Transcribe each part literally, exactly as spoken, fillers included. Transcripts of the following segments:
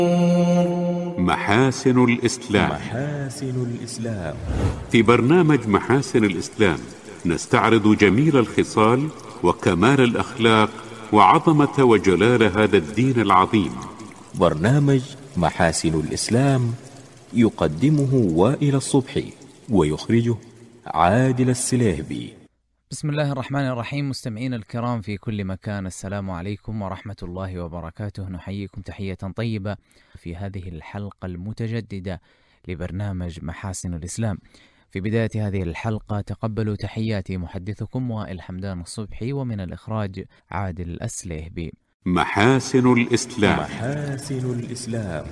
محاسن الإسلام. محاسن الإسلام. في برنامج محاسن الإسلام نستعرض جميل الخصال وكمال الأخلاق وعظمة وجلال هذا الدين العظيم. برنامج محاسن الإسلام يقدمه وائل الصبحي ويخرجه عادل السليهبي. بسم الله الرحمن الرحيم. مستمعين الكرام في كل مكان، السلام عليكم ورحمة الله وبركاته. نحييكم تحية طيبة في هذه الحلقة المتجددة لبرنامج محاسن الإسلام. في بداية هذه الحلقة تقبلوا تحياتي محدثكم وائل حمدان الصبحي، ومن الإخراج عادل السليهبي. محاسن الإسلام. محاسن الإسلام.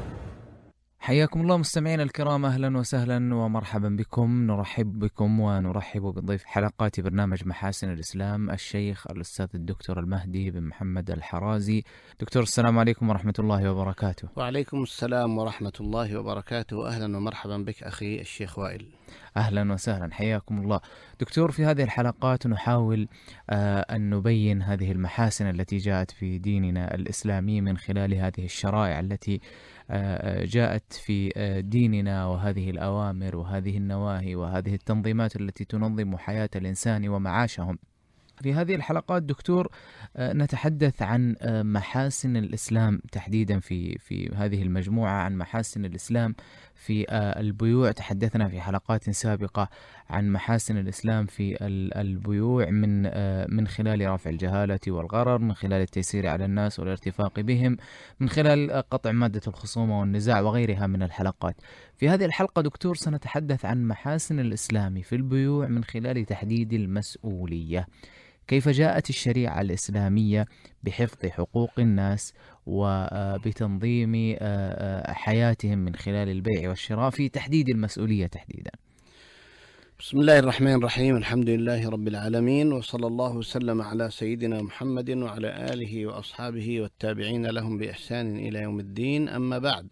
حياكم الله مستمعين الكرام، أهلا وسهلا ومرحبا بكم. نرحب بكم ونرحب بضيف حلقات برنامج محاسن الإسلام الشيخ الأستاذ الدكتور المهدي بن محمد الحرازي. دكتور السلام عليكم ورحمة الله وبركاته. وعليكم السلام ورحمة الله وبركاته. أهلا ومرحبا بك أخي الشيخ وائل. أهلا وسهلا، حياكم الله. دكتور، في هذه الحلقات نحاول آه أن نبين هذه المحاسن التي جاءت في ديننا الإسلامي من خلال هذه الشرائع التي آه جاءت في آه ديننا، وهذه الأوامر وهذه النواهي وهذه التنظيمات التي تنظم حياة الإنسان ومعاشهم. في هذه الحلقات دكتور آه نتحدث عن آه محاسن الإسلام تحديدا، في في هذه المجموعة عن محاسن الإسلام في آه البيوع. تحدثنا في حلقات سابقة عن محاسن الإسلام في البيوع من آه من خلال رفع الجهالة والغرر، من خلال التيسير على الناس والارتفاق بهم، من خلال قطع مادة الخصومة والنزاع وغيرها من الحلقات. في هذه الحلقة دكتور سنتحدث عن محاسن الإسلام في البيوع من خلال تحديد المسؤولية. كيف جاءت الشريعة الإسلامية بحفظ حقوق الناس وبتنظيم حياتهم من خلال البيع والشراء في تحديد المسؤولية تحديدا. بسم الله الرحمن الرحيم. الحمد لله رب العالمين، وصلى الله وسلم على سيدنا محمد وعلى آله وأصحابه والتابعين لهم بإحسان إلى يوم الدين. أما بعد،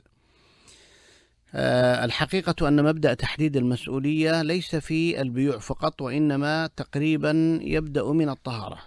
الحقيقة أن مبدأ تحديد المسؤولية ليس في البيوع فقط، وإنما تقريبا يبدأ من الطهارة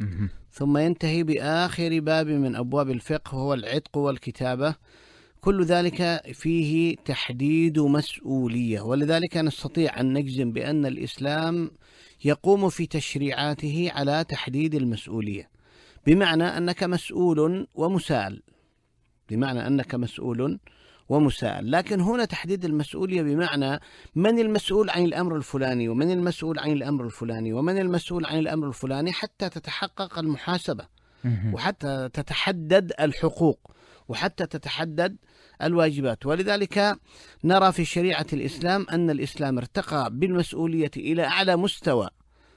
ثم ينتهي بآخر باب من أبواب الفقه وهو العتق والكتابة. كل ذلك فيه تحديد مسؤولية، ولذلك نستطيع أن نجزم بأن الإسلام يقوم في تشريعاته على تحديد المسؤولية، بمعنى أنك مسؤول ومسائل، بمعنى أنك مسؤول ومسائل. لكن هنا تحديد المسؤولية بمعنى من المسؤول عن الأمر الفلاني، ومن المسؤول عن الأمر الفلاني، ومن المسؤول عن الأمر الفلاني، حتى تتحقق المحاسبة، وحتى تتحدد الحقوق، وحتى تتحدد الواجبات. ولذلك نرى في شريعة الإسلام أن الإسلام ارتقى بالمسؤولية إلى أعلى مستوى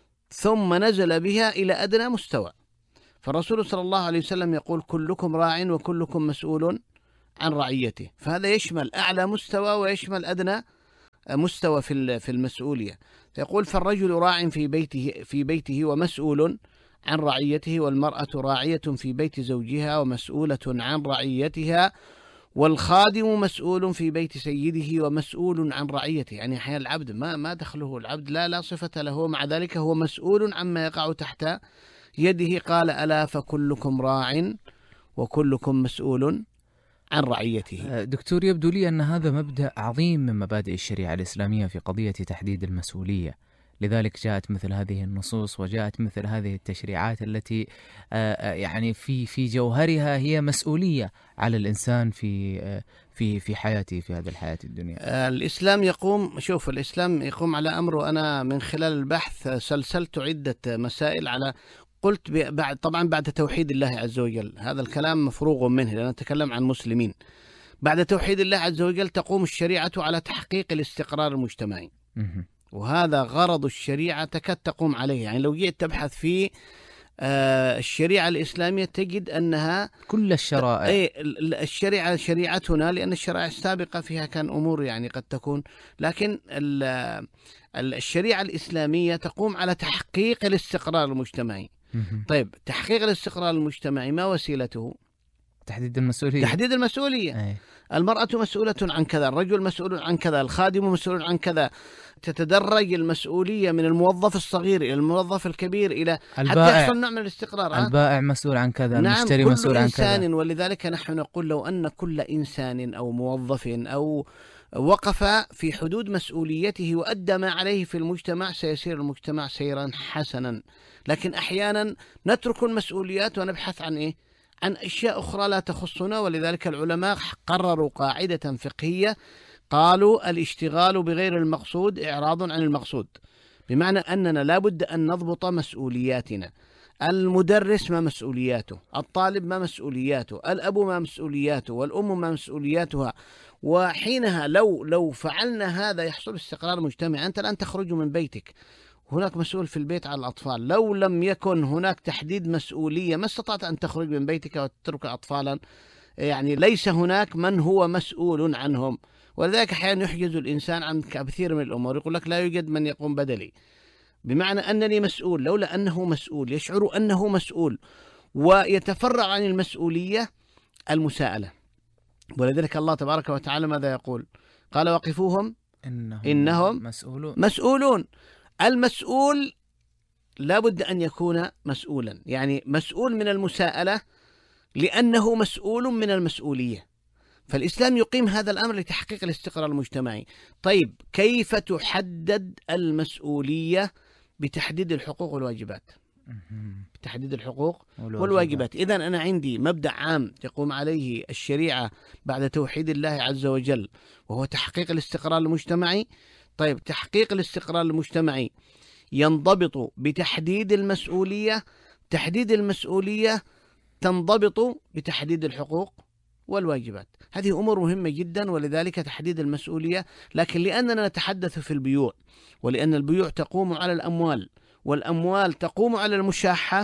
ثم نزل بها إلى أدنى مستوى. فالرسول صلى الله عليه وسلم يقول: كلكم راع وكلكم مسؤول عن رعيته. فهذا يشمل أعلى مستوى ويشمل أدنى مستوى في في المسؤولية. يقول: فالرجل راع في بيته في بيته ومسؤول عن رعيته، والمرأة راعية في بيت زوجها ومسؤولة عن رعيتها، والخادم مسؤول في بيت سيده ومسؤول عن رعيته. يعني أحيانا العبد ما ما دخله العبد، لا لا صفة له، مع ذلك هو مسؤول عما يقع تحت يده. قال: ألا فكلكم راع وكلكم مسؤول عن رعيته. دكتور، يبدو لي أن هذا مبدأ عظيم من مبادئ الشريعة الإسلامية في قضية تحديد المسؤولية، لذلك جاءت مثل هذه النصوص وجاءت مثل هذه التشريعات التي يعني في في جوهرها هي مسؤولية على الإنسان في في في حياته، في هذه الحياة الدنيا. الإسلام يقوم شوف الإسلام يقوم على أمر، وأنا من خلال البحث سلسلت عدة مسائل على قلت بعد طبعا بعد توحيد الله عز وجل. هذا الكلام مفروغ منه لأن نتكلم عن مسلمين. بعد توحيد الله عز وجل تقوم الشريعة على تحقيق الاستقرار المجتمعي، وهذا غرض الشريعة تكاد تقوم عليه. يعني لو جيت تبحث في الشريعة الإسلامية تجد أنها كل الشرائع أي الشريعة شريعتنا، لأن الشرائع السابقة فيها كان أمور يعني قد تكون، لكن الشريعة الإسلامية تقوم على تحقيق الاستقرار المجتمعي. طيب، تحقيق الاستقرار المجتمعي ما وسيلته؟ تحديد المسؤولية. تحديد المسؤولية. أي. المرأة مسؤولة عن كذا، الرجل مسؤول عن كذا، الخادم مسؤول عن كذا. تتدرج المسؤولية من الموظف الصغير إلى الموظف الكبير إلى حتى يحصل نوع من الاستقرار. البائع مسؤول عن كذا، نعم، المشتري كل مسؤول عن كذا. إنسان. ولذلك نحن نقول لو أن كل إنسان أو موظف أو وقف في حدود مسؤوليته وأدى ما عليه في المجتمع سيسير المجتمع سيرا حسنا. لكن أحيانا نترك المسؤوليات ونبحث عن إيه؟ عن أشياء أخرى لا تخصنا. ولذلك العلماء قرروا قاعدة فقهية، قالوا الاشتغال بغير المقصود إعراض عن المقصود، بمعنى أننا لا بد أن نضبط مسؤولياتنا. المدرس ما مسؤولياته، الطالب ما مسؤولياته، الأب ما مسؤولياته، والأم ما مسؤولياتها. وحينها لو لو فعلنا هذا يحصل استقرار مجتمعي. أنت الآن تخرج من بيتك، هناك مسؤول في البيت على الأطفال. لو لم يكن هناك تحديد مسؤولية ما استطعت أن تخرج من بيتك وتترك أطفالا، يعني ليس هناك من هو مسؤول عنهم. ولذلك أحيانا يحجز الإنسان عن كثير من الأمور، يقول لك لا يوجد من يقوم بدلي، بمعنى أنني مسؤول. لولا أنه مسؤول يشعر أنه مسؤول ويتفرع عن المسؤولية المساءلة. ولذلك الله تبارك وتعالى ماذا يقول؟ قال وقفوهم إنهم, إنهم مسؤولون. مسؤولون. المسؤول لا بد أن يكون مسؤولا، يعني مسؤول من المساءلة لأنه مسؤول من المسؤولية. فالإسلام يقيم هذا الأمر لتحقيق الاستقرار المجتمعي. طيب كيف تحدد المسؤولية؟ بتحديد الحقوق والواجبات. بتحديد الحقوق والواجبات. إذن أنا عندي مبدأ عام تقوم عليه الشريعة بعد توحيد الله عز وجل، وهو تحقيق الاستقرار المجتمعي. طيب تحقيق الاستقرار المجتمعي ينضبط بتحديد المسؤولية، تحديد المسؤولية تنضبط بتحديد الحقوق والواجبات. هذه أمور مهمة جدا. ولذلك تحديد المسؤولية. لكن لأننا نتحدث في البيوع، ولأن البيوع تقوم على الأموال، والأموال تقوم على المشاحة،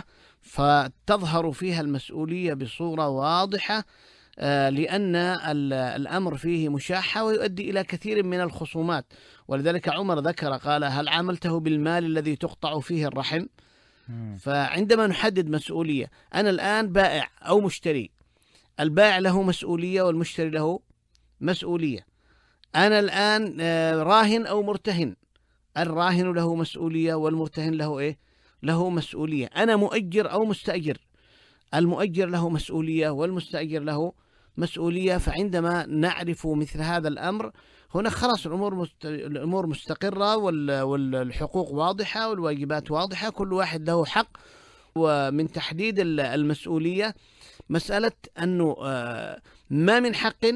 فتظهر فيها المسؤولية بصورة واضحة، لأن الأمر فيه مشاحة ويؤدي إلى كثير من الخصومات. ولذلك عمر ذكر قال هل عاملته بالمال الذي تقطع فيه الرحم؟ فعندما نحدد مسؤولية، أنا الآن بائع أو مشتري، البائع له مسؤولية والمشتري له مسؤولية. أنا الآن راهن أو مرتهن، الراهن له مسؤولية والمرتهن له إيه؟ له مسؤولية. أنا مؤجر أو مستأجر، المؤجر له مسؤولية والمستأجر له مسؤولية. فعندما نعرف مثل هذا الأمر هنا خلاص الأمور مست... الأمور مستقرة، وال... والحقوق واضحة والواجبات واضحة، كل واحد له حق. ومن تحديد المسؤولية مسألة أنه ما من حق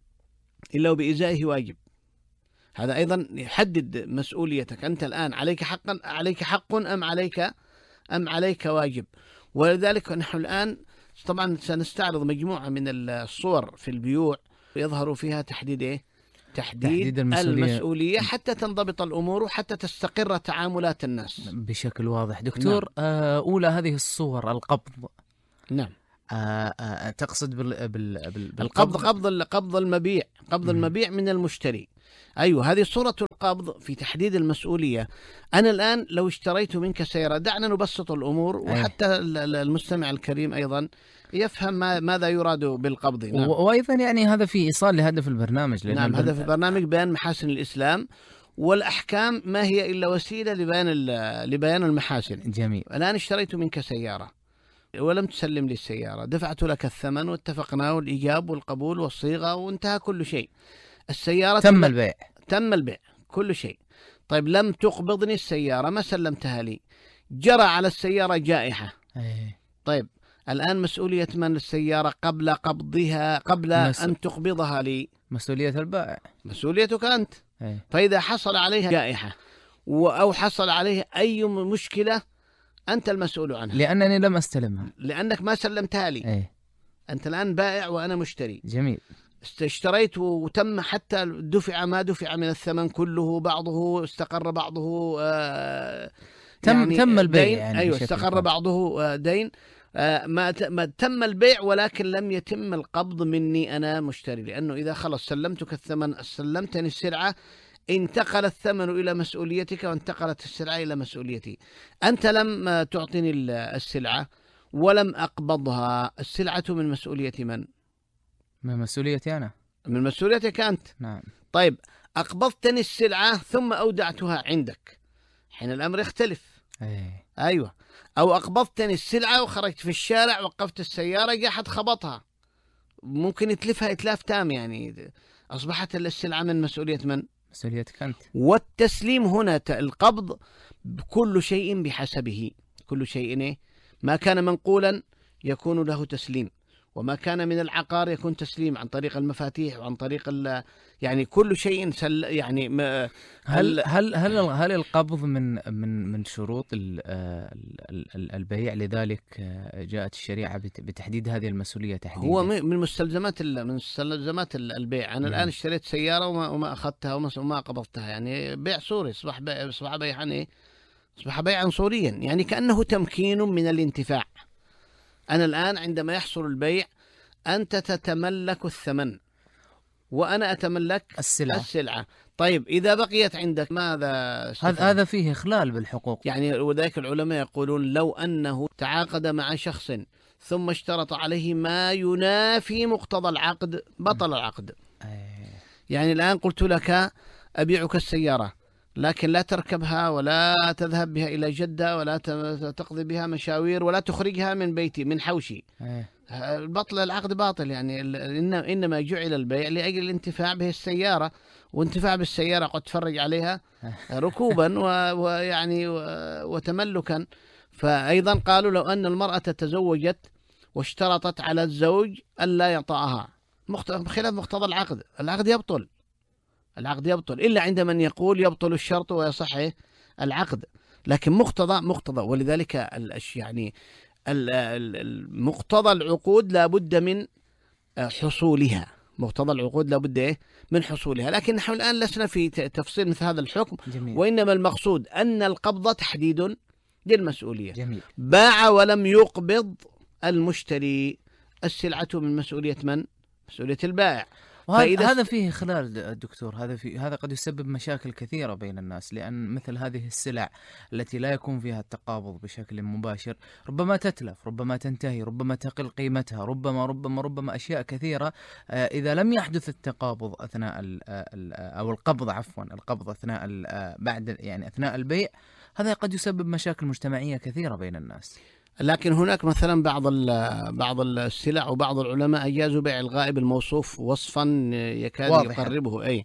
إلا بإزائه واجب. هذا أيضا يحدد مسؤوليتك. أنت الآن عليك حقا عليك حق أم عليك أم عليك واجب. ولذلك نحن الآن طبعا سنستعرض مجموعة من الصور في البيوع يظهر فيها تحديد إيه؟ تحديد, تحديد المسؤولية. المسؤولية حتى تنضبط الأمور وحتى تستقر تعاملات الناس بشكل واضح. دكتور، نعم. أولى هذه الصور القبض. نعم. آه آه تقصد بال بال بال القبض، قبض قبض المبيع، قبض المبيع من المشتري. أيوة، هذه صورة القبض في تحديد المسؤولية. أنا الآن لو اشتريت منك سيارة، دعنا نبسط الأمور وحتى المستمع الكريم أيضا يفهم ما ماذا يراد بالقبض. نعم. وأيضا يعني هذا في إيصال لهدف البرنامج. نعم، هدف البرنامج بيان محاسن الإسلام، والأحكام ما هي إلا وسيلة لبيان لبيان المحاسن. جميل. الآن اشتريت منك سيارة ولم تسلم لي السيارة، دفعت لك الثمن واتفقنا والإيجاب والقبول والصيغة وانتهى كل شيء. السيارة تم البيع تم البيع كل شيء. طيب لم تقبضني السيارة، ما سلمتها لي، جرى على السيارة جائحة. أيه. طيب الآن مسؤولية من السيارة قبل قبضها قبل مس... أن تقبضها لي؟ مسؤولية البائع، مسؤوليتك أنت. أيه. فإذا حصل عليها جائحة أو حصل عليها أي مشكلة أنت المسؤول عنها، لأنني لم أستلمها، لأنك ما سلمتها لي. أيه. أنت الآن بائع وأنا مشتري. جميل. اشتريت وتم حتى دفع ما دفع من الثمن كله، بعضه استقر بعضه آه تم يعني تم البيع دين. يعني أيوة استقر كان. بعضه آه دين آه ما, ما تم البيع، ولكن لم يتم القبض مني أنا مشتري، لأنه إذا خلص سلمتك الثمن، سلمتني السلعة، انتقل الثمن إلى مسؤوليتك وانتقلت السلعة إلى مسؤوليتي. أنت لم تعطيني السلعة ولم أقبضها، السلعة من مسؤولية من؟ من مسؤوليتي أنا. من مسؤوليتك أنت. نعم. طيب أقبضتني السلعة ثم أودعتها عندك، حين الأمر يختلف. أي. أيوة. أو أقبضتني السلعة وخرجت في الشارع، وقفت السيارة، جاء أحد خبطها، ممكن يتلفها إتلاف تام، يعني أصبحت السلعة من مسؤولية من؟ مسؤوليتك أنت. والتسليم هنا القبض بكل شيء بحسبه، كل شيء إيه؟ ما كان منقولا يكون له تسليم، وما كان من العقار يكون تسليم عن طريق المفاتيح وعن طريق يعني كل شيء سل يعني ما هل هل هل هل القبض من من من شروط ال ال البيع؟ لذلك جاءت الشريعة بتحديد هذه المسؤولية تحديدا. هو من مستلزمات من مستلزمات البيع. أنا الآن اشتريت سيارة وما وما أخذتها وما قبضتها، يعني بيع صوري، أصبح بيع أصبح بيعا إيه؟ أصبح بيعا صوريا، يعني كأنه تمكين من الانتفاع. أنا الآن عندما يحصل البيع أنت تتملك الثمن وأنا أتملك السلعة. السلعة. طيب إذا بقيت عندك ماذا؟ هذا هذا فيه إخلال بالحقوق. يعني وذلك العلماء يقولون لو أنه تعاقد مع شخص ثم اشترط عليه ما ينافي مقتضى العقد بطل العقد. يعني الآن قلت لك أبيعك السيارة، لكن لا تركبها ولا تذهب بها إلى جدة ولا تقضي بها مشاوير ولا تخرجها من بيتي من حوشي. بطل العقد باطل. يعني إنما جعل البيع لأجل الانتفاع به السيارة، وانتفاع بالسيارة قد تفرج عليها ركوبا ويعني وتملكا. فأيضا قالوا لو أن المرأة تزوجت واشترطت على الزوج ألا يطأها خلاف مقتضى العقد، العقد يبطل، العقد يبطل إلا عند من يقول يبطل الشرط ويصح العقد. لكن مقتضى مقتضى ولذلك يعني مقتضى العقود لا بد من حصولها، مقتضى العقود لا بد من حصولها. لكن نحن الآن لسنا في تفصيل مثل هذا الحكم. جميل. وإنما المقصود أن القبض تحديد للمسؤولية. جميل. باع ولم يقبض المشتري، السلعة من مسؤولية من؟ مسؤولية البائع. وهذا فيه خلال دكتور، هذا في هذا قد يسبب مشاكل كثيرة بين الناس، لأن مثل هذه السلع التي لا يكون فيها التقابض بشكل مباشر ربما تتلف، ربما تنتهي، ربما تقل قيمتها، ربما ربما ربما أشياء كثيرة إذا لم يحدث التقابض أثناء ال ال أو القبض عفوا القبض أثناء بعد يعني أثناء البيع، هذا قد يسبب مشاكل مجتمعية كثيرة بين الناس. لكن هناك مثلا بعض بعض السلع وبعض العلماء أجازوا بيع الغائب الموصوف وصفا يكاد واضح. يقربه أي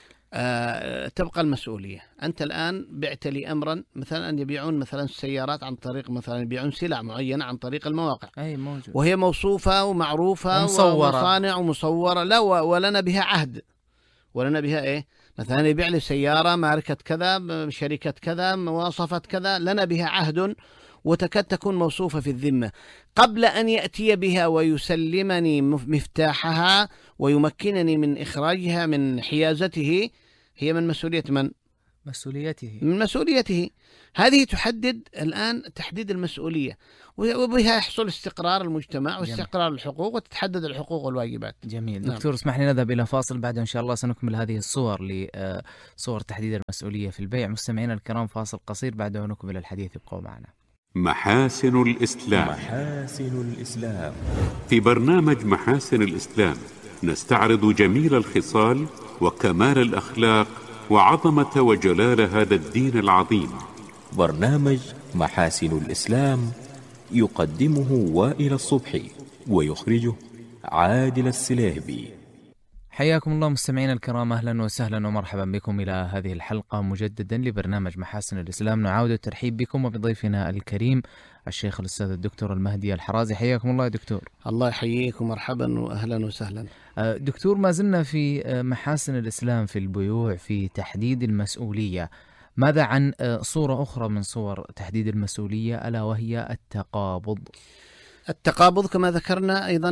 آه تبقى المسؤولية. أنت الآن بعت لي أمرا مثلا أن يبيعون مثلا السيارات عن طريق مثلا يبيعون سلع معينة عن طريق المواقع، أي موجود. وهي موصوفة ومعروفة ومصانع ومصورة، لا ولنا بها عهد، ولنا بها إيه مثلا يبيع لي سيارة ماركة كذا شركة كذا مواصفات كذا، لنا بها عهد وتكاد تكون موصوفة في الذمة. قبل أن يأتي بها ويسلمني مفتاحها ويمكنني من إخراجها من حيازته، هي من مسؤولية من؟ مسؤوليته. من مسؤوليته. هذه تحدد الآن تحديد المسؤولية، وبها يحصل استقرار المجتمع واستقرار جميل. الحقوق، وتتحدد الحقوق والواجبات. جميل. نعم. دكتور اسمح لي نذهب إلى فاصل، بعد إن شاء الله سنكمل هذه الصور لصور تحديد المسؤولية في البيع. مستمعينا الكرام فاصل قصير بعده نكمل الحديث، ابقوا معنا. محاسن الإسلام. محاسن الإسلام. في برنامج محاسن الإسلام نستعرض جميل الخصال وكمال الأخلاق وعظمة وجلال هذا الدين العظيم. برنامج محاسن الإسلام يقدمه وائل الصبحي ويخرجه عادل السليهبي. حياكم الله مستمعينا الكرام، أهلا وسهلا ومرحبا بكم إلى هذه الحلقة مجددا لبرنامج محاسن الإسلام. نعاود الترحيب بكم وبضيفنا الكريم الشيخ الأستاذ الدكتور المهدي الحرازي. حياكم الله يا دكتور. الله يحييكم، مرحبا وأهلا وسهلا. دكتور، ما زلنا في محاسن الإسلام في البيوع في تحديد المسؤولية. ماذا عن صورة أخرى من صور تحديد المسؤولية ألا وهي التقابض؟ التقابض كما ذكرنا أيضا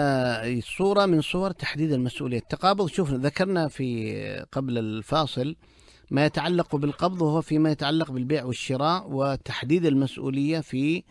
صورة من صور تحديد المسؤولية. التقابض شوف ذكرنا في قبل الفاصل ما يتعلق بالقبض، وهو فيما يتعلق بالبيع والشراء، وتحديد المسؤولية في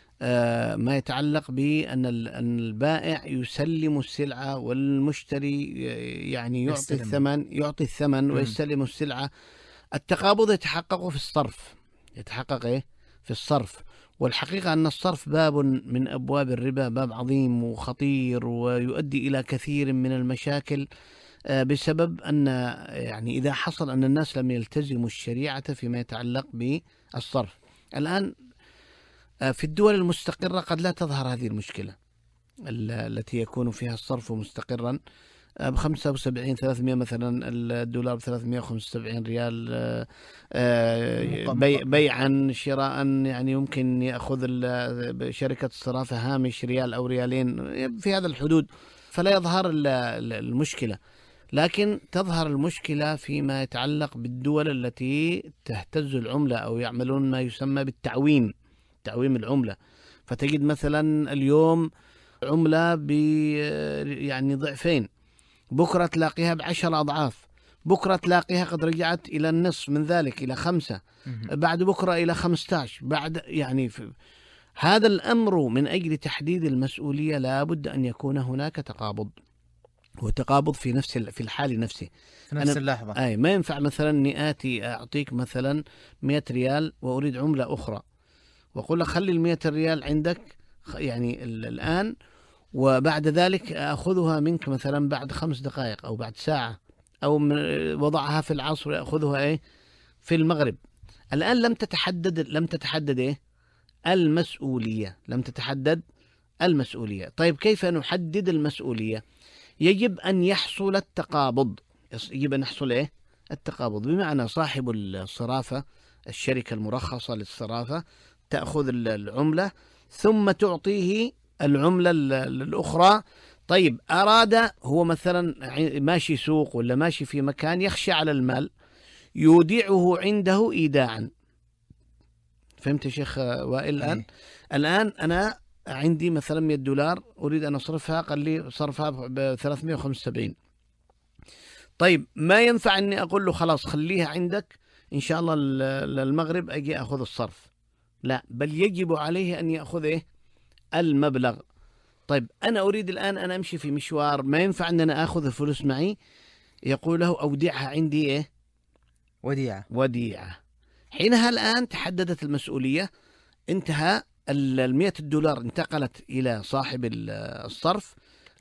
ما يتعلق بأن البائع يسلم السلعة والمشتري يعني يعطي يستلم. الثمن يعطي الثمن ويستلم السلعة. التقابض يتحقق في الصرف، يتحقق إيه؟ في الصرف. والحقيقة أن الصرف باب من أبواب الربا، باب عظيم وخطير ويؤدي إلى كثير من المشاكل بسبب أن يعني إذا حصل أن الناس لم يلتزموا الشريعة فيما يتعلق بالصرف. الآن في الدول المستقرة قد لا تظهر هذه المشكلة التي يكون فيها الصرف مستقرا بخمسة وسبعين ثلاثمائة مثلا الدولار بثلاثمائة وخمسة وسبعين ريال بيع بيعا شراء، يعني يمكن يأخذ شركة الصرافة هامش ريال أو ريالين في هذا الحدود، فلا يظهر المشكلة. لكن تظهر المشكلة فيما يتعلق بالدول التي تهتز العملة أو يعملون ما يسمى بالتعويم، تعويم العملة. فتجد مثلا اليوم عملة ب يعني ضعفين، بكرة تلاقيها بعشر أضعاف، بكرة تلاقيها قد رجعت إلى النصف من ذلك إلى خمسة، بعد بكرة إلى خمسة عشر، بعد يعني هذا الأمر من أجل تحديد المسؤولية لا بد أن يكون هناك تقابض، وتقابض في نفس في الحال نفسه في نفس اللحظة. أي ما ينفع مثلا إني آتي أعطيك مثلا مئة ريال وأريد عملة أخرى وأقول لك خلي المئة ريال عندك يعني الآن، وبعد ذلك أخذها منك مثلا بعد خمس دقائق أو بعد ساعة، أو وضعها في العصر يأخذها إيه في المغرب. الآن لم تتحدد لم تتحدد إيه المسؤولية، لم تتحدد المسؤولية. طيب كيف نحدد المسؤولية؟ يجب أن يحصل التقابض، يجب أن يحصل إيه التقابض، بمعنى صاحب الصرافة الشركة المرخصة للصرافة تأخذ العملة ثم تعطيه العملة الأخرى. طيب أراد هو مثلا ماشي سوق ولا ماشي في مكان يخشى على المال، يودعه عنده إيداعا. فهمت يا شيخ وائل؟ الآن الآن أنا عندي مثلا مئة دولار أريد أن أصرفها، قال لي صرفها ب ثلاثمائة وخمسة وسبعين. طيب ما ينفع أني أقول له خلاص خليها عندك إن شاء الله للمغرب أجي أخذ الصرف، لا، بل يجب عليه أن يأخذ إيه المبلغ. طيب أنا أريد الآن أن أمشي في مشوار، ما ينفع أن أنا أخذ الفلوس معي، يقول له أودعها عندي إيه وديعة وديعة. حينها الآن تحددت المسؤولية، انتهى المئة الدولار انتقلت إلى صاحب الصرف،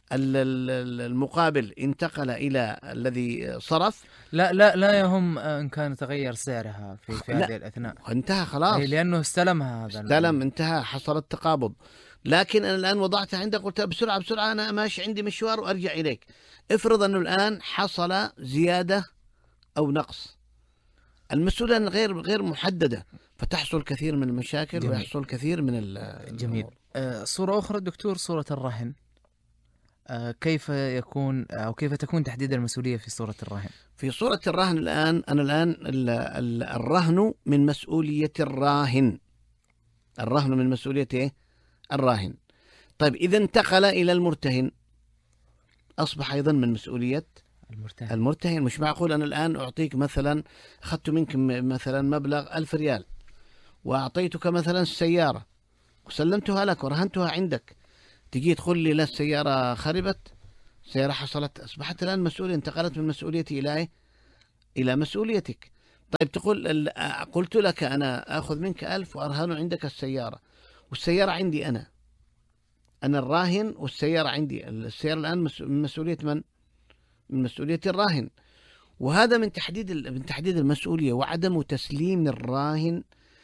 المقابل انتقل إلى الذي صرف. لا لا لا يهم إن كان تغير سعرها في, في هذه الأثناء، انتهى خلاص لأنه استلمها، هذا استلم انتهى، حصل التقابض. لكن أنا الآن وضعتها عندك، قلت بسرعة بسرعة أنا ماشي عندي مشوار وأرجع إليك. افرض أنه الآن حصل زيادة أو نقص، المسؤولية غير غير محددة، فتحصل كثير من المشاكل. جميل. ويحصل كثير من ال جميل. آه صورة أخرى دكتور، صورة الرهن، آه كيف يكون أو كيف تكون تحديد المسؤولية في صورة الرهن؟ في صورة الرهن الآن أنا الآن ال ال الرهن من مسؤولية الراهن، الرهن من مسؤولية إيه؟ الراهن. طيب إذا انتقل إلى المرتهن أصبح أيضا من مسؤولية المرتهن. المرتهن. مش معقول أنا الآن أعطيك مثلا، أخذت منك مثلا مبلغ ألف ريال وأعطيتك مثلا السيارة وسلمتها لك ورهنتها عندك، تجي تقول لي لا السيارة خربت، السيارة حصلت، أصبحت الآن مسؤولية، انتقلت من مسؤوليتي إلى إيه؟ إلى مسؤوليتك. طيب تقول قلت لك أنا أخذ منك ألف وأرهن عندك السيارة، والسيارة عندي أنا أنا الراهن، والسيارة عندي. السيارة الآن من مسؤولية من؟ من مسؤولية الراهن. وهذا من تحديد من تحديد المسؤولية. وعدم تسليم الراهن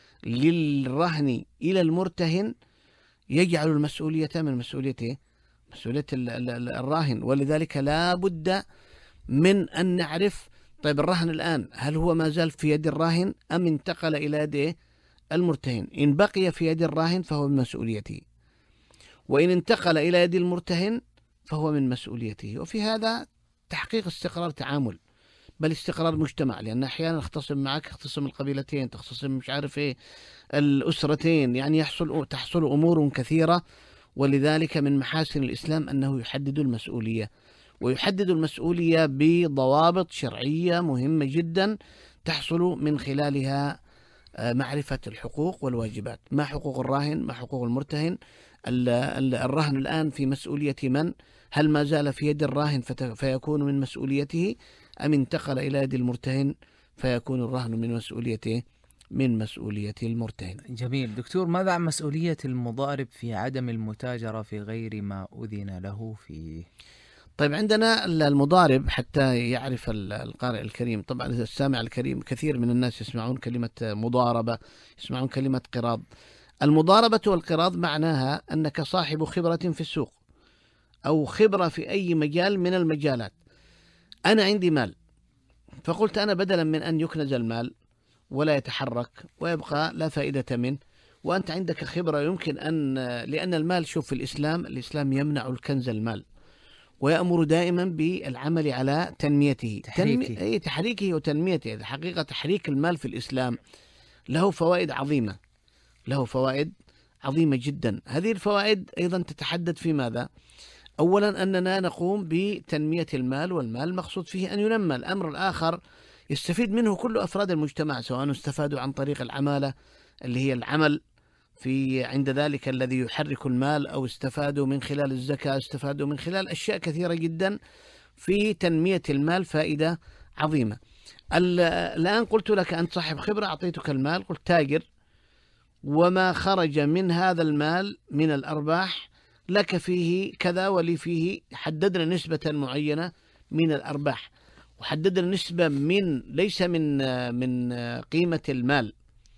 للرهن إلى المرتهن يجعل المسؤولية من مسؤوليته مسؤولية الراهن. ولذلك لا بد من أن نعرف طيب الرهن الآن هل هو ما زال في يد الراهن أم انتقل إلى يد المرتهن؟ إن بقي في يد الراهن فهو من مسؤوليته، وإن انتقل إلى يد المرتهن فهو من مسؤوليته. وفي هذا تحقيق استقرار تعامل، بل استقرار مجتمع، لأن أحيانا اختصم معك، اختصم القبيلتين، تختصم مش عارف إيه الأسرتين، يعني يحصل تحصل أمور كثيرة. ولذلك من محاسن الإسلام أنه يحدد المسؤولية، ويحدد المسؤولية بضوابط شرعية مهمة جدا تحصل من خلالها معرفة الحقوق والواجبات. ما حقوق الراهن، ما حقوق المرتهن، الرهن الآن في مسؤولية من؟ هل ما زال في يد الراهن فيكون من مسؤوليته، أم انتقل إلى يد المرتهن فيكون الرهن من مسؤوليته من مسؤولية المرتهن. جميل. دكتور، ماذا عن مسؤولية المضارب في عدم المتاجرة في غير ما أذن له فيه؟ طيب عندنا المضارب حتى يعرف القارئ الكريم، طبعا السامع الكريم كثير من الناس يسمعون كلمة مضاربة، يسمعون كلمة قراض. المضاربة والقراض معناها أنك صاحب خبرة في السوق أو خبرة في أي مجال من المجالات. أنا عندي مال، فقلت أنا بدلا من أن يكنز المال ولا يتحرك ويبقى لا فائدة منه، وأنت عندك خبرة يمكن أن، لأن المال، شوف في الإسلام، الإسلام يمنع الكنز المال ويأمر دائما بالعمل على تنميته، تحريكه. تنمي... أي تحريكه وتنميته. الحقيقة تحريك المال في الإسلام له فوائد عظيمة، له فوائد عظيمة جدا. هذه الفوائد أيضا تتحدد في ماذا؟ أولا أننا نقوم بتنمية المال، والمال مقصود فيه أن ينمى. الأمر الآخر يستفيد منه كل أفراد المجتمع، سواء استفادوا عن طريق العمالة اللي هي العمل في عند ذلك الذي يحرك المال، أو استفادوا من خلال الزكاة، استفادوا من خلال أشياء كثيرة جدا في تنمية المال، فائدة عظيمة. الآن قلت لك أنت صاحب خبرة، أعطيتك المال، قلت تاجر، وما خرج من هذا المال من الأرباح لك فيه كذا ولي فيه، حددنا نسبة معينة من الأرباح، وحددنا نسبة من ليس من من قيمة المال،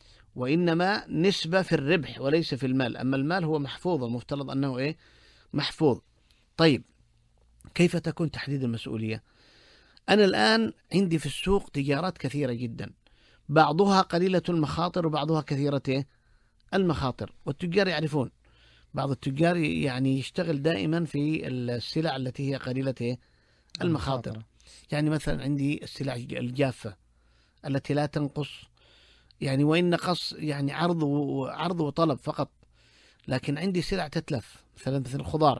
وإنما نسبة في الربح وليس في المال. أما المال هو محفوظ، المفترض أنه إيه؟ محفوظ. طيب كيف تكون تحديد المسؤولية؟ أنا الآن عندي في السوق تجارات كثيرة جدا، بعضها قليلة المخاطر وبعضها كثيرة المخاطر، والتجار يعرفون. بعض التجار يعني يشتغل دائما في السلع التي هي قليلة المخاطر. يعني مثلا عندي السلع الجافة التي لا تنقص، يعني وإن نقص يعني عرض وعرض وطلب فقط، لكن عندي سلع تتلف، مثلا مثل الخضار،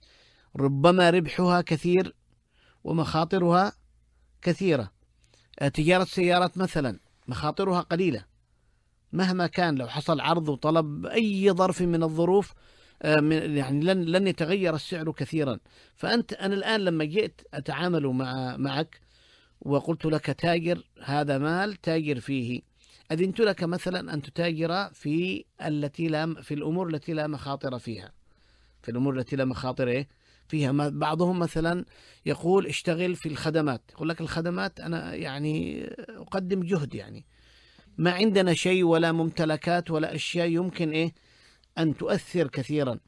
ربما ربحها كثير ومخاطرها كثيرة. تجارة سيارات مثلا مخاطرها قليلة، مهما كان لو حصل عرض وطلب أي ظرف من الظروف يعني لن لن يتغير السعر كثيرا. فأنت أنا الآن لما جئت أتعامل مع معك وقلت لك تاجر، هذا مال تاجر فيه، أذنت لك مثلا أن تتاجر في التي لا في الأمور التي لا مخاطر فيها، في الأمور التي لا مخاطر فيها. بعضهم مثلا يقول اشتغل في الخدمات، يقول لك الخدمات أنا يعني أقدم جهد، يعني ما عندنا شيء ولا ممتلكات ولا أشياء يمكن إيه أن تؤثر كثيرا.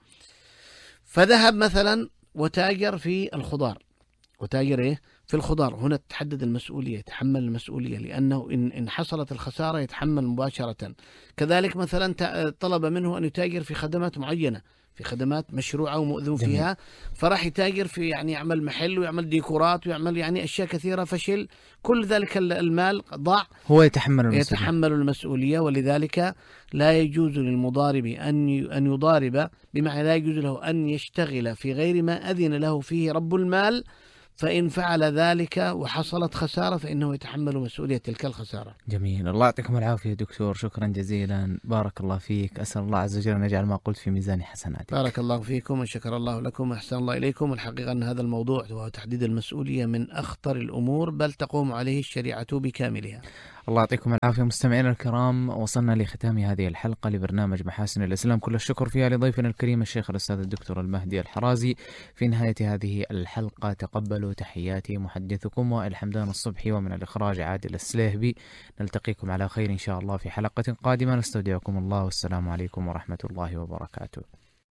فذهب مثلا وتاجر في الخضار، وتاجر إيه في الخضار، هنا تحدد المسؤولية، يتحمل المسؤولية، لأنه إن إن حصلت الخسارة يتحمل مباشرة. كذلك مثلا طلب منه أن يتاجر في خدمات معينة، في خدمات مشروعة ومؤذن فيها، فراح يتاجر في يعني يعمل محل ويعمل ديكورات ويعمل يعني أشياء كثيرة، فشل، كل ذلك المال ضاع، هو يتحمل المسؤولية. يتحمل المسؤولية. ولذلك لا يجوز للمضارب أن أن يضارب، بمعنى لا يجوز له أن يشتغل في غير ما أذن له فيه رب المال، فإن فعل ذلك وحصلت خسارة فإنه يتحمل مسؤولية تلك الخسارة. جميل، الله يعطيكم العافية دكتور، شكرا جزيلا، بارك الله فيك، أسأل الله عز وجل أن يجعل ما قلت في ميزان حسناتك. بارك الله فيكم وشكر الله لكم وأحسن الله إليكم. الحقيقة أن هذا الموضوع وهو تحديد المسؤولية من أخطر الأمور، بل تقوم عليه الشريعة بكاملها. الله يعطيكم العافية. مستمعينا الكرام، وصلنا لختام هذه الحلقة لبرنامج محاسن الإسلام، كل الشكر فيها لضيفنا الكريم الشيخ الأستاذ الدكتور المهدي الحرازي. في نهاية هذه الحلقة تقبلوا تحياتي محدثكم وائل حمدان الصبحي، ومن الإخراج عادل السليهبي. نلتقيكم على خير إن شاء الله في حلقة قادمة، نستودعكم الله، والسلام عليكم ورحمة الله وبركاته.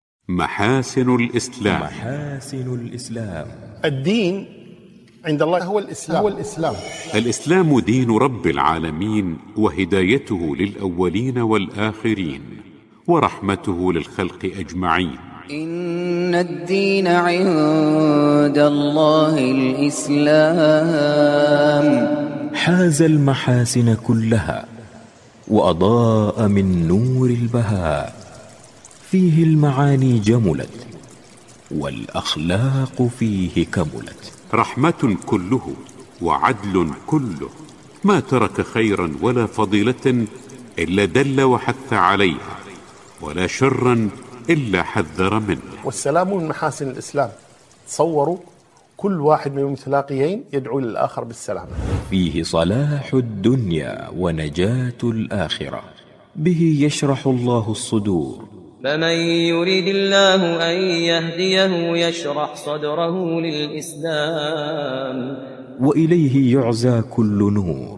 محاسن الإسلام. محاسن الإسلام. الدين عند الله هو الإسلام. هو الإسلام. الإسلام دين رب العالمين، وهدايته للأولين والآخرين، ورحمته للخلق أجمعين. إن الدين عند الله الإسلام. حاز المحاسن كلها وأضاء من نور البهاء، فيه المعاني جملت والأخلاق فيه كملت. رحمة كله وعدل كله، ما ترك خيرا ولا فضيلة إلا دل وحث عليها، ولا شرا إلا حذر منه. والسلام من محاسن الإسلام. تصوروا كل واحد من المتلاقيين يدعو للآخر بالسلام. فيه صلاح الدنيا ونجاة الآخرة، به يشرح الله الصدور فمن يريد الله أن يهديه يشرح صدره للإسلام. وإليه يعزى كل نور